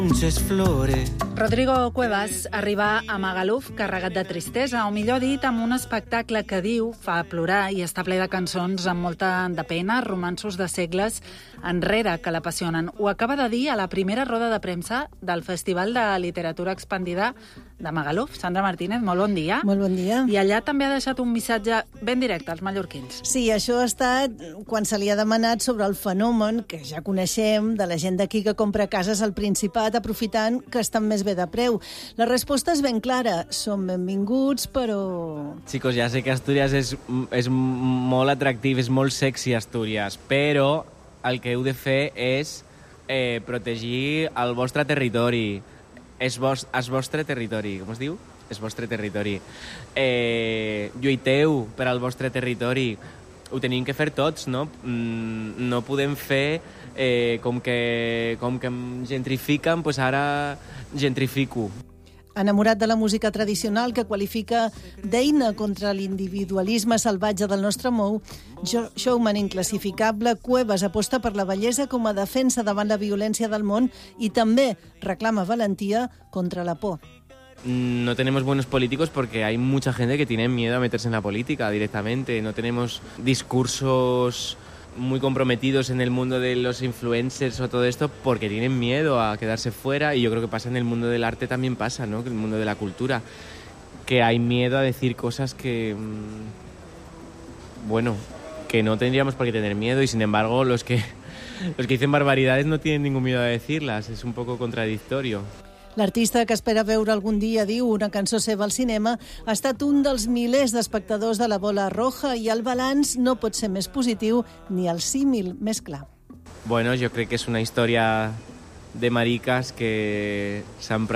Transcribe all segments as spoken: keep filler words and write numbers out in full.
Rodrigo Cuevas arriba a Magaluf carregat de tristesa, o millor dit, amb un espectacle que diu, fa plorar i està ple de cançons amb molta de pena, romanços de segles enrere que l'apassionen. Ho acaba de dir a la primera roda de premsa del Festival de Literatura Expandida de Magaluf. Sandra Martínez, molt bon dia. Molt bon dia. I allà també ha deixat un missatge ben directe als mallorquins. Sí, això ha estat quan se li ha demanat sobre el fenomen que ja coneixem de la gent d'aquí que compra cases al Principat aprofitant que estan més bé de preu. La resposta és ben clara. Són benvinguts, però... Chicos, ja sé que Astúries és, és molt atractiu, és molt sexy Astúries, però el que heu de fer és eh, protegir el vostre territori. És vos, el vostre territori, com es diu? És vostre territori. Eh, lluiteu per al vostre territori. Ho tenim que fer tots, no? Mm, no podem fer eh, com que com que em gentrifiquen, doncs ara gentrifico. Enamorat de la música tradicional que qualifica d'eina contra l'individualisme salvatge del nostre mou, showman inclassificable, Cuevas aposta per la bellesa com a defensa davant la violència del món i també reclama valentia contra la por. No tenemos buenos políticos porque hay mucha gente que tiene miedo a meterse en la política directamente. No tenemos discursos muy comprometidos en el mundo de los influencers o todo esto porque tienen miedo a quedarse fuera, y yo creo que pasa en el mundo del arte, también pasa, ¿no? En el mundo de la cultura, que hay miedo a decir cosas que, bueno, que no tendríamos por qué tener miedo, y sin embargo los que, los que dicen barbaridades no tienen ningún miedo a decirlas. Es un poco contradictorio. L'artista, que espera veure algun dia, diu, una cançó seva al cinema, ha estat un dels milers d'espectadors de la Bola Roja, i el balanç no pot ser més positiu ni el símil més clar. Bueno, yo creo que es una historia de maricas que siempre...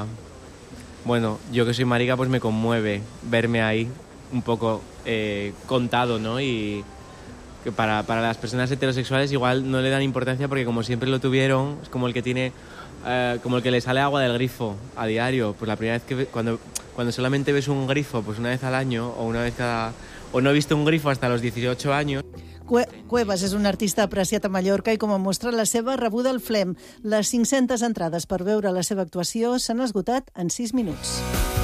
Bueno, yo que soy marica, pues me conmueve verme ahí un poco eh, contado, ¿no? Y que para, para las personas heterosexuales igual no le dan importancia porque como siempre lo tuvieron, es como el que tiene... Uh, como el que le sale agua del grifo a diario. Pues la primera vez que... Ve, cuando, cuando solamente ves un grifo pues una vez al año o una vez cada... O no he visto un grifo hasta los dieciocho años. Cuevas és un artista apreciat a Mallorca i, com mostra la seva rebuda al Flem, les cinc-centes entrades per veure la seva actuació s'han esgotat en sis minuts.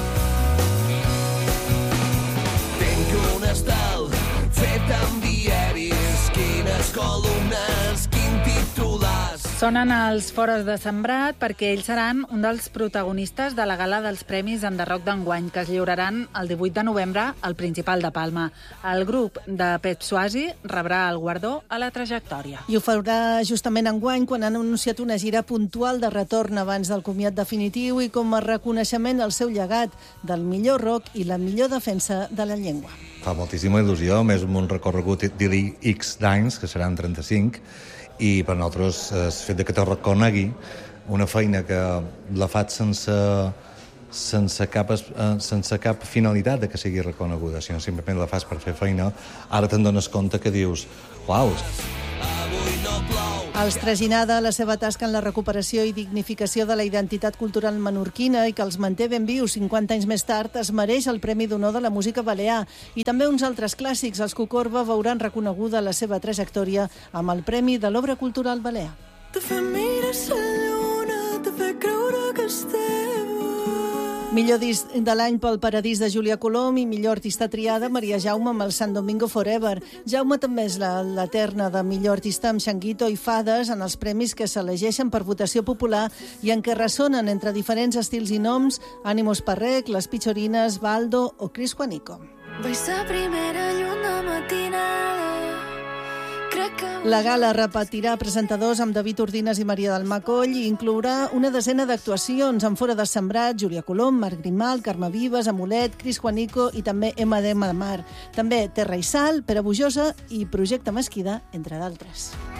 Tenc un estal fet amb diaris, quines columnes, quin titulars. Sonen els Fores de Sembrat perquè ells seran un dels protagonistes de la gala dels Premis Enderroc d'enguany, que es lliuraran el divuit de novembre al Principal de Palma. El grup de Pep Suasi rebrà el guardó a la trajectòria. I ho farà justament enguany, quan han anunciat una gira puntual de retorn abans del comiat definitiu i com a reconeixement al seu llegat del millor rock i la millor defensa de la llengua. Fa moltíssima il·lusió, més amb un recorregut d'I X d'anys, que seran trenta-cinc, i per nosaltres el fet de que te reconegui una feina que la faig sense, sense, cap, sense cap finalitat de que sigui reconeguda, sinó simplement la fas per fer feina, ara te'n dones compte que dius, uau. Els traginada la seva tasca en la recuperació i dignificació de la identitat cultural menorquina i que els manté ben vius cinquanta anys més tard, es mereix el Premi d'Honor de la Música Balear. I també uns altres clàssics, els Cocorba, veuran reconeguda la seva trajectòria amb el Premi de l'Obra Cultural Balear. Te fe mires la lluna, te fe creure que estem. Millor disc de l'any pel Paradís de Júlia Colom i millor artista triada Maria Jaume amb el Sant Domingo Forever. Jaume també és l'eterna de millor artista amb Xanguito i Fades en els premis que s'elegeixen per votació popular i en què ressonen entre diferents estils i noms Ànimos Parrec, Les Pichorines, Baldo o Cris Juanico. Vaig ser primera lluna matinada. La gala repetirà presentadors amb David Ordines i Maria del Macoll i inclourà una desena d'actuacions amb Fora de Sembrat, Júlia Colom, Marc Grimal, Carme Vives, Amulet, Cris Juanico i també M D M de Mar. També Terra i Sal, Pere Bujosa i Projecte Mesquida, entre d'altres.